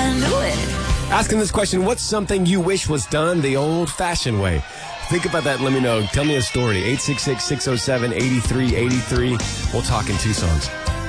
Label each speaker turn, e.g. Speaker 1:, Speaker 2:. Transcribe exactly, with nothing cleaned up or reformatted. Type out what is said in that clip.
Speaker 1: I knew it.
Speaker 2: Asking this question, what's something you wish was done the old-fashioned way? Think about that and let me know. Tell me a story. eight six six, six oh seven, eight three eight three. We'll talk in two songs.